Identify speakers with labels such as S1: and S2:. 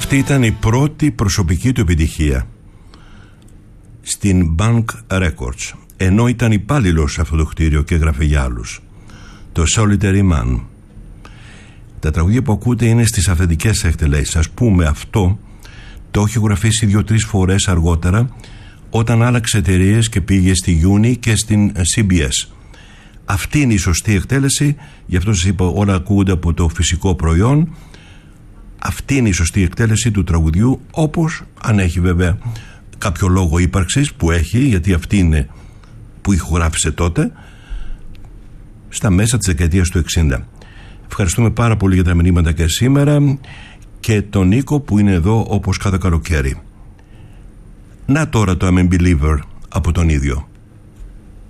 S1: Αυτή ήταν η πρώτη προσωπική του επιτυχία στην Bank Records, ενώ ήταν υπάλληλος σε αυτό το κτίριο και έγραφε για άλλους. Το Solitary Man. Τα τραγούδια που ακούτε είναι στις αυθεντικές εκτελέσεις. Ας πούμε, αυτό το έχει γραφήσει 2-3 φορές αργότερα, όταν άλλαξε εταιρείες και πήγε στη Uni και στην CBS. Αυτή είναι η σωστή εκτέλεση, γι' αυτό σας είπα, όλα ακούγονται από το φυσικό προϊόν. Αυτή είναι η σωστή εκτέλεση του τραγουδιού, όπως, αν έχει βέβαια κάποιο λόγο ύπαρξης, που έχει, γιατί αυτή είναι που ηχογράφησε τότε, στα μέσα της δεκαετίας του 60. Ευχαριστούμε πάρα πολύ για τα μηνύματα και σήμερα, και τον Νίκο που είναι εδώ όπως κάθε καλοκαίρι. Να τώρα το I'm a Believer από τον ίδιο.